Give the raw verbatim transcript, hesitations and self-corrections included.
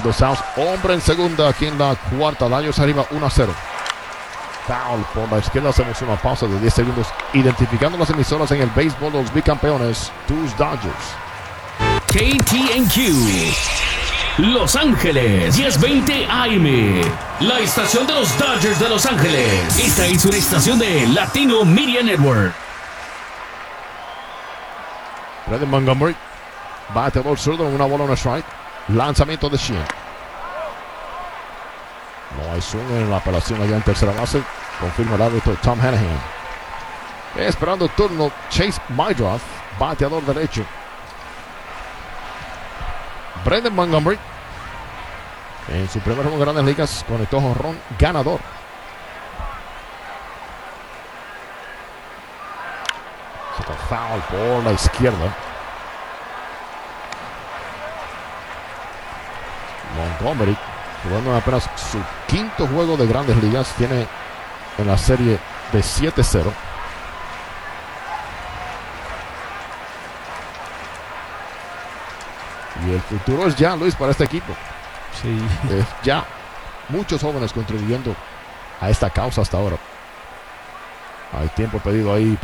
dos outs, hombre en segunda aquí en la cuarta. Dodgers arriba uno a cero. Foul por la izquierda. Hacemos una pausa de diez segundos identificando las emisoras en el béisbol de los bicampeones, tus Dodgers. K T N Q Los Ángeles diez veinte A M, la estación de los Dodgers de Los Ángeles. Esta es una estación de Latino Media Network. Brandon Montgomery, bateador zurdo, una bola, una strike. Lanzamiento de Sheehan. No hay swing en la apelación allá en tercera base. Confirma el árbitro Tom Hanahan. Esperando turno Chase Mydroth, bateador derecho. Brandon Montgomery, en su primer juego en Grandes Ligas, conectó jonrón ganador. Saca foul por la izquierda. Montgomery, jugando apenas su quinto juego de Grandes Ligas, tiene en la serie de siete cero. Y el futuro es ya, Luis, para este equipo. Sí. Es ya. Muchos jóvenes contribuyendo a esta causa hasta ahora. Hay tiempo pedido ahí